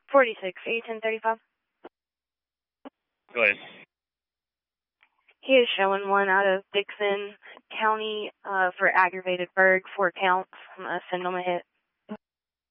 46, 1035. Go ahead. He is showing one out of Dixon County for aggravated burg, 4 counts. I'm going to send him a hit.